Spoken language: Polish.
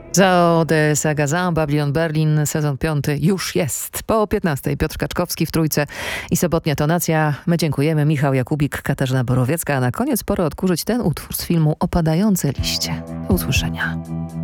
Zao de Sagazan, Babylon Berlin, sezon 5 już jest. Po 15:00 Piotr Kaczkowski w Trójce i sobotnia tonacja. My dziękujemy. Michał Jakubik, Katarzyna Borowiecka. A na koniec pora odkurzyć ten utwór z filmu Opadające liście. Do usłyszenia.